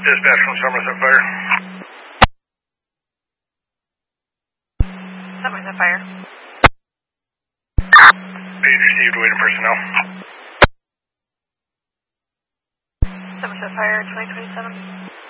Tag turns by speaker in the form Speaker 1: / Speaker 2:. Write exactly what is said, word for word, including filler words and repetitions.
Speaker 1: Dispatch from Somerset Fire.
Speaker 2: Somerset Fire.
Speaker 1: Page received, waiting personnel.
Speaker 2: Somerset Fire, twenty twenty-seven.